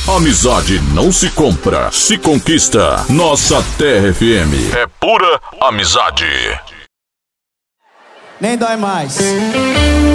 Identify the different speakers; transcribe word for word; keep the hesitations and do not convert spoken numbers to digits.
Speaker 1: Amizade não se compra, se conquista. Nossa Terra F M é pura amizade.
Speaker 2: Nem dói mais.